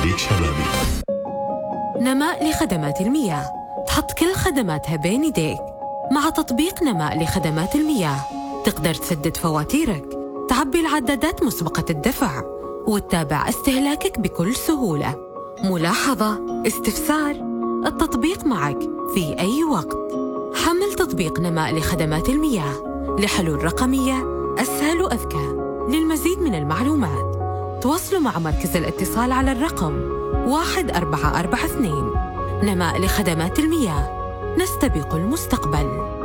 شريك شبابي. نماء لخدمات المياه، تحط كل خدماتها بين يديك. مع تطبيق نماء لخدمات المياه تقدر تسدد فواتيرك، تعبي العدادات مسبقة الدفع، وتتابع استهلاكك بكل سهولة. ملاحظة، استفسار، التطبيق معك في أي وقت. حمل تطبيق نماء لخدمات المياه لحلول رقمية أسهل وأذكى. للمزيد من المعلومات تواصلوا مع مركز الاتصال على الرقم 1442. نماء لخدمات المياه، نستبق المستقبل.